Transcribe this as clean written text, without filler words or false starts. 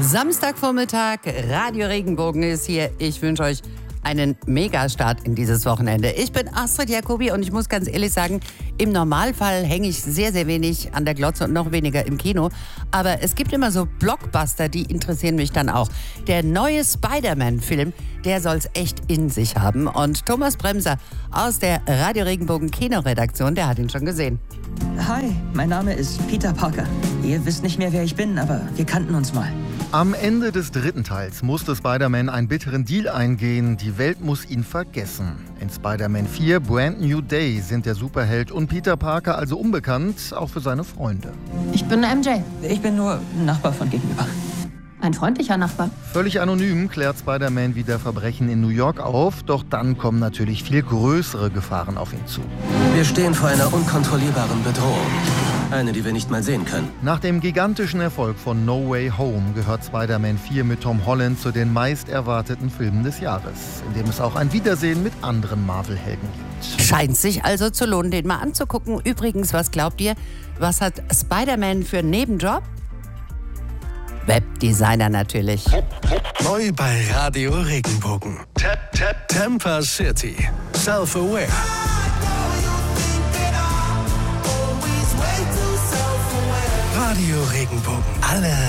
Samstagvormittag, Radio Regenbogen ist hier. Ich wünsche euch einen Megastart in dieses Wochenende. Ich bin Astrid Jacobi und ich muss ganz ehrlich sagen, im Normalfall hänge ich sehr, sehr wenig an der Glotze und noch weniger im Kino. Aber es gibt immer so Blockbuster, die interessieren mich dann auch. Der neue Spider-Man-Film, der soll es echt in sich haben. Und Thomas Bremser aus der Radio Regenbogen Kinoredaktion, der hat ihn schon gesehen. Hi, mein Name ist Peter Parker. Ihr wisst nicht mehr, wer ich bin, aber wir kannten uns mal. Am Ende des dritten Teils musste Spider-Man einen bitteren Deal eingehen. Die Welt muss ihn vergessen. In Spider-Man 4 Brand New Day sind der Superheld und Peter Parker also unbekannt, auch für seine Freunde. Ich bin MJ. Ich bin nur ein Nachbar von gegenüber. Ein freundlicher Nachbar. Völlig anonym klärt Spider-Man wieder Verbrechen in New York auf, doch dann kommen natürlich viel größere Gefahren auf ihn zu. Wir stehen vor einer unkontrollierbaren Bedrohung. Eine, die wir nicht mal sehen können. Nach dem gigantischen Erfolg von No Way Home gehört Spider-Man 4 mit Tom Holland zu den meist erwarteten Filmen des Jahres, in dem es auch ein Wiedersehen mit anderen Marvel-Helden gibt. Scheint sich also zu lohnen, den mal anzugucken. Übrigens, was glaubt ihr, was hat Spider-Man für einen Nebenjob? Webdesigner natürlich. Neu bei Radio Regenbogen. Tampa City. Self-aware. Radio Regenbogen. Alle